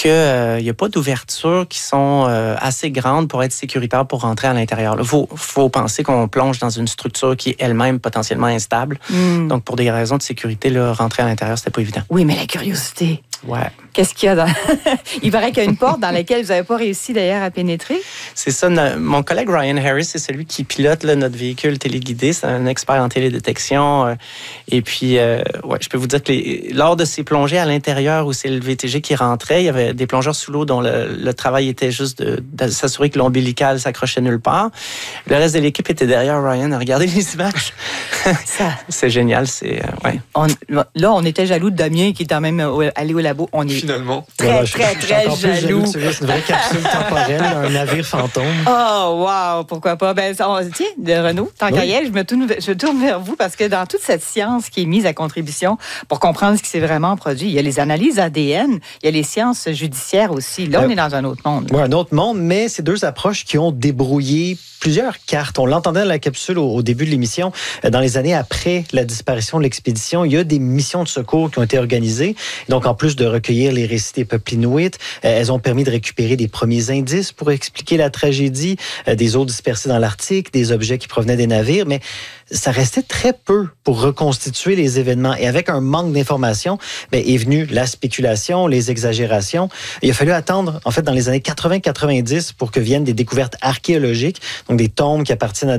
qu'il n'y a pas d'ouvertures qui sont assez grandes pour être sécuritaires pour rentrer à l'intérieur. Il faut penser qu'on plonge dans une structure qui est elle-même potentiellement instable. Donc, pour des raisons de sécurité, là, rentrer à l'intérieur, c'était pas évident. Oui, mais la curiosité. Ouais. Qu'est-ce qu'il y a dans... Il paraît qu'il y a une porte dans laquelle vous n'avez pas réussi d'ailleurs à pénétrer. C'est ça. Mon collègue Ryan Harris, c'est celui qui pilote là, notre véhicule téléguidé. C'est un expert en télédétection. Et puis, je peux vous dire que lors de ces plongées à l'intérieur où c'est le VTG qui rentrait, il y avait des plongeurs sous l'eau dont le travail était juste de s'assurer que l'ombilical s'accrochait nulle part. Le reste de l'équipe était derrière Ryan à regarder les images. C'est génial. Là, on était jaloux de Damien qui est quand même allé au labo. On est finalement très jaloux. C'est une vraie capsule temporelle, un navire fantôme. Oh, wow! Pourquoi pas? Tiens, de Renaud, tant qu'à y être, je tourne vers vous parce que dans toute cette science qui est mise à contribution pour comprendre ce qui s'est vraiment produit, il y a les analyses ADN, il y a les sciences judiciaires aussi. Là, on est dans un autre monde. Oui, un autre monde, mais c'est deux approches qui ont débrouillé plusieurs cartes. On l'entendait dans la capsule au début de l'émission. Dans les années après la disparition de l'expédition, il y a des missions de secours qui ont été organisées. Donc, en plus de recueillir les récits des peuples inuits, elles ont permis de récupérer des premiers indices pour expliquer la tragédie, des eaux dispersées dans l'Arctique, des objets qui provenaient des navires, mais ça restait très peu pour reconstituer les événements. Et avec un manque d'informations, est venue la spéculation, les exagérations. Il a fallu attendre, en fait, dans les années 80-90 pour que viennent des découvertes archéologiques, donc des tombes qui appartenaient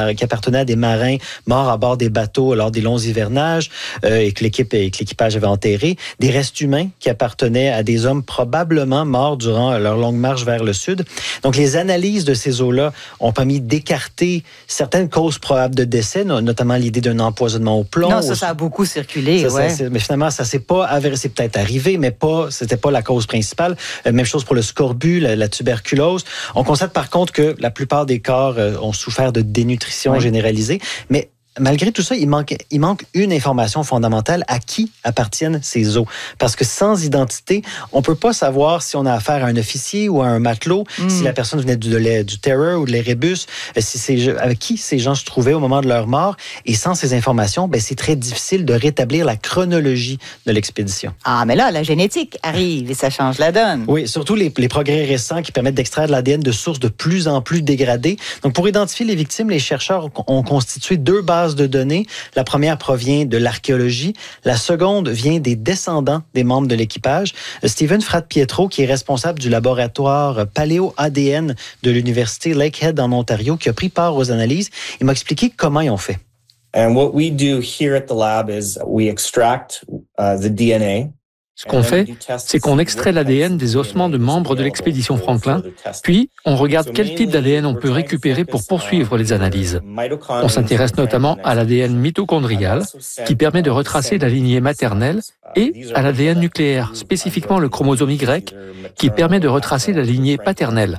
à des marins morts à bord des bateaux lors des longs hivernages et que l'équipage avait enterré, des restes humains qui appartenaient à des hommes probablement morts durant leur longue marche vers le sud. Donc, les analyses de ces eaux-là ont permis d'écarter certaines causes probables de décès, notamment l'idée d'un empoisonnement au plomb. Non, ça a beaucoup circulé. Mais finalement, ça s'est pas avéré. C'est peut-être arrivé, mais c'était pas la cause principale. Même chose pour le scorbut, la tuberculose. On constate par contre que la plupart des corps ont souffert de dénutrition généralisée. Mais malgré tout ça, il manque une information fondamentale. À qui appartiennent ces eaux? Parce que sans identité, on peut pas savoir si on a affaire à un officier ou à un matelot, si la personne venait du Terror ou de l'Erebus, avec qui ces gens se trouvaient au moment de leur mort. Et sans ces informations, c'est très difficile de rétablir la chronologie de l'expédition. Ah, mais là, la génétique arrive et ça change la donne. Oui, surtout les progrès récents qui permettent d'extraire de l'ADN de sources de plus en plus dégradées. Donc, pour identifier les victimes, les chercheurs ont constitué deux bases de données. La première provient de l'archéologie. La seconde vient des descendants des membres de l'équipage. Steven Fratt-Pietro, qui est responsable du laboratoire Paléo-ADN de l'université Lakehead en Ontario, qui a pris part aux analyses, il m'a expliqué comment ils ont fait. And what we do here at the lab is we extract the DNA. Ce qu'on fait, c'est qu'on extrait l'ADN des ossements de membres de l'expédition Franklin, puis on regarde quel type d'ADN on peut récupérer pour poursuivre les analyses. On s'intéresse notamment à l'ADN mitochondrial, qui permet de retracer la lignée maternelle, et à l'ADN nucléaire, spécifiquement le chromosome Y, qui permet de retracer la lignée paternelle.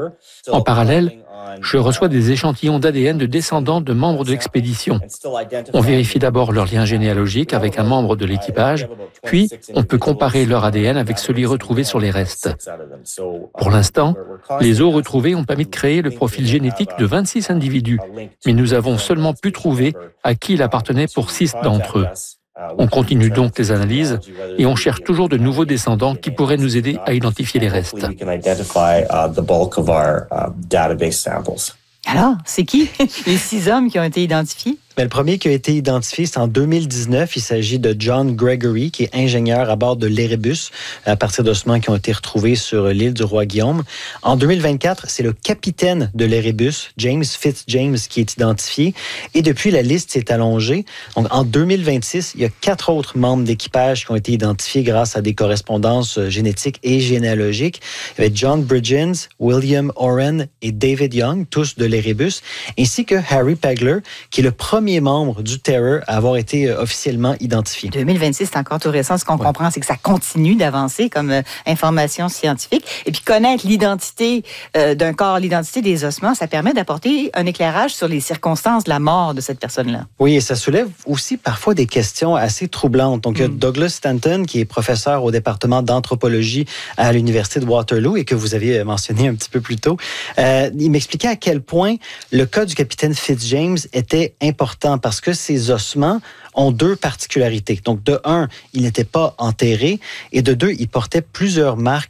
En parallèle, je reçois des échantillons d'ADN de descendants de membres de l'expédition. On vérifie d'abord leur lien généalogique avec un membre de l'équipage, puis on peut comparer leur ADN avec celui retrouvé sur les restes. Pour l'instant, les os retrouvés ont permis de créer le profil génétique de 26 individus, mais nous avons seulement pu trouver à qui il appartenait pour 6 d'entre eux. On continue donc les analyses et on cherche toujours de nouveaux descendants qui pourraient nous aider à identifier les restes. Alors, c'est qui les 6 hommes qui ont été identifiés? Le premier qui a été identifié, c'est en 2019. Il s'agit de John Gregory, qui est ingénieur à bord de l'Erebus, à partir d'ossements qui ont été retrouvés sur l'île du Roi-Guillaume. En 2024, c'est le capitaine de l'Erebus, James Fitzjames, qui est identifié. Et depuis, la liste s'est allongée. Donc, en 2026, il y a 4 autres membres d'équipage qui ont été identifiés grâce à des correspondances génétiques et généalogiques. Il y avait John Bridgens, William Oren et David Young, tous de l'Erebus, ainsi que Harry Pegler, qui est le premier membre du Terror à avoir été officiellement identifié. 2026, c'est encore tout récent. Ce qu'on comprend, c'est que ça continue d'avancer comme information scientifique. Et puis connaître l'identité d'un corps, l'identité des ossements, ça permet d'apporter un éclairage sur les circonstances de la mort de cette personne-là. Oui, et ça soulève aussi parfois des questions assez troublantes. Donc, il y a Douglas Stanton, qui est professeur au département d'anthropologie à l'Université de Waterloo et que vous aviez mentionné un petit peu plus tôt. Il m'expliquait à quel point le cas du capitaine Fitzjames était important parce que ces ossements ont 2 particularités. Donc, de 1, il n'était pas enterré et de 2, il portait plusieurs marques